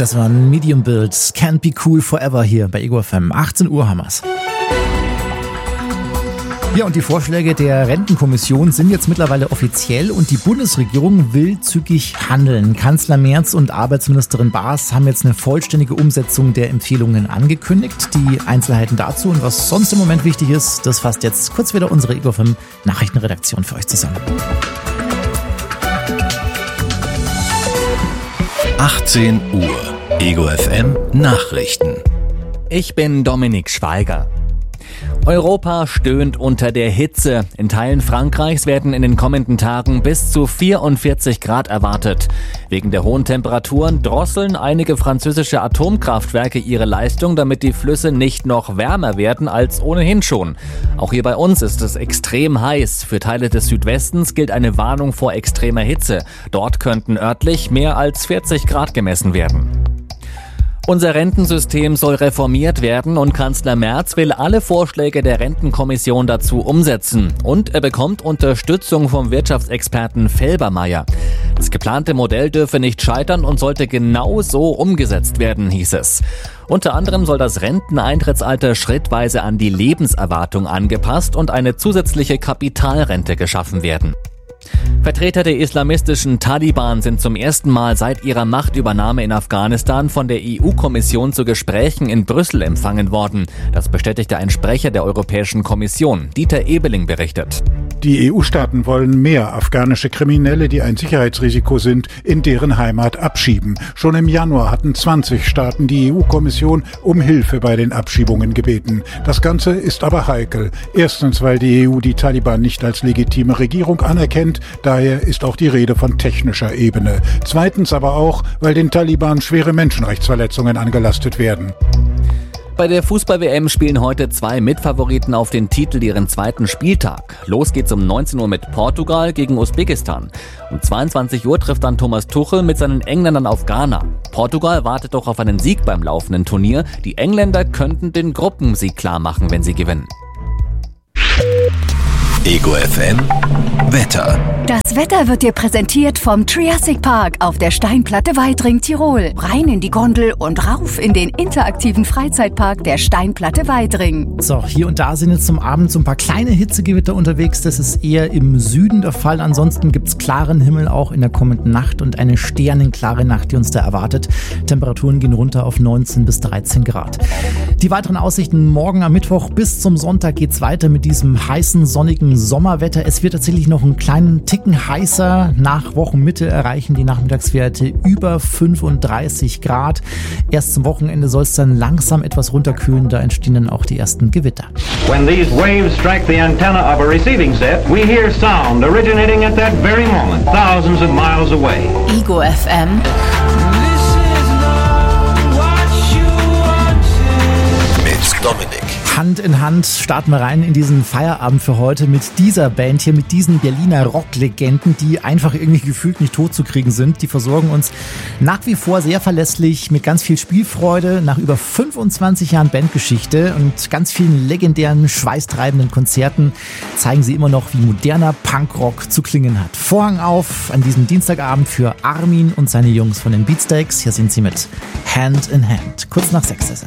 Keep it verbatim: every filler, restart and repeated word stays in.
Das war ein Medium Build. Can't be cool forever hier bei Ego F M. achtzehn Uhr haben wir's. Ja, und die Vorschläge der Rentenkommission sind jetzt mittlerweile offiziell und die Bundesregierung will zügig handeln. Kanzler Merz und Arbeitsministerin Baas haben jetzt eine vollständige Umsetzung der Empfehlungen angekündigt. Die Einzelheiten dazu und was sonst im Moment wichtig ist, das fasst jetzt kurz wieder unsere Ego F M Nachrichtenredaktion für euch zusammen. achtzehn Uhr. Ego F M Nachrichten. Ich bin Dominik Schweiger. Europa stöhnt unter der Hitze. In Teilen Frankreichs werden in den kommenden Tagen bis zu vierundvierzig Grad erwartet. Wegen der hohen Temperaturen drosseln einige französische Atomkraftwerke ihre Leistung, damit die Flüsse nicht noch wärmer werden als ohnehin schon. Auch hier bei uns ist es extrem heiß. Für Teile des Südwestens gilt eine Warnung vor extremer Hitze. Dort könnten örtlich mehr als vierzig Grad gemessen werden. Unser Rentensystem soll reformiert werden und Kanzler Merz will alle Vorschläge der Rentenkommission dazu umsetzen. Und er bekommt Unterstützung vom Wirtschaftsexperten Felbermayr. Das geplante Modell dürfe nicht scheitern und sollte genau so umgesetzt werden, hieß es. Unter anderem soll das Renteneintrittsalter schrittweise an die Lebenserwartung angepasst und eine zusätzliche Kapitalrente geschaffen werden. Vertreter der islamistischen Taliban sind zum ersten Mal seit ihrer Machtübernahme in Afghanistan von der E U-Kommission zu Gesprächen in Brüssel empfangen worden. Das bestätigte ein Sprecher der Europäischen Kommission. Dieter Ebeling berichtet. Die E U-Staaten wollen mehr afghanische Kriminelle, die ein Sicherheitsrisiko sind, in deren Heimat abschieben. Schon im Januar hatten zwanzig Staaten die E U-Kommission um Hilfe bei den Abschiebungen gebeten. Das Ganze ist aber heikel. Erstens, weil die E U die Taliban nicht als legitime Regierung anerkennt. Daher ist auch die Rede von technischer Ebene. Zweitens aber auch, weil den Taliban schwere Menschenrechtsverletzungen angelastet werden. Bei der Fußball-W M spielen heute zwei Mitfavoriten auf den Titel ihren zweiten Spieltag. Los geht's um neunzehn Uhr mit Portugal gegen Usbekistan. Um zweiundzwanzig Uhr trifft dann Thomas Tuchel mit seinen Engländern auf Ghana. Portugal wartet doch auf einen Sieg beim laufenden Turnier. Die Engländer könnten den Gruppensieg klar machen, wenn sie gewinnen. Ego F M Wetter. Das Wetter wird dir präsentiert vom Triassic Park auf der Steinplatte Weidring, Tirol. Rein in die Gondel und rauf in den interaktiven Freizeitpark der Steinplatte Weidring. So, hier und da sind jetzt zum Abend so ein paar kleine Hitzegewitter unterwegs. Das ist eher im Süden der Fall. Ansonsten gibt's klaren Himmel auch in der kommenden Nacht und eine sternenklare Nacht, die uns da erwartet. Temperaturen gehen runter auf neunzehn bis dreizehn Grad. Die weiteren Aussichten morgen am Mittwoch bis zum Sonntag geht's weiter mit diesem heißen, sonnigen Sommerwetter. Es wird tatsächlich noch einen kleinen Ticken heißer. Nach Wochenmitte erreichen die Nachmittagswerte über fünfunddreißig Grad. Erst zum Wochenende soll es dann langsam etwas runterkühlen. Da entstehen dann auch die ersten Gewitter. When these waves strike the antenna of a receiving set, we hear sound originating at that very moment, thousands of miles away. Ego F M. Mit Dominik. Hand in Hand starten wir rein in diesen Feierabend für heute mit dieser Band hier, mit diesen Berliner Rocklegenden, die einfach irgendwie gefühlt nicht tot zu kriegen sind. Die versorgen uns nach wie vor sehr verlässlich mit ganz viel Spielfreude nach über fünfundzwanzig Jahren Bandgeschichte und ganz vielen legendären, schweißtreibenden Konzerten zeigen sie immer noch, wie moderner Punkrock zu klingen hat. Vorhang auf an diesem Dienstagabend für Armin und seine Jungs von den Beatsteaks. Hier sind sie mit Hand in Hand. Kurz nach sechs ist es.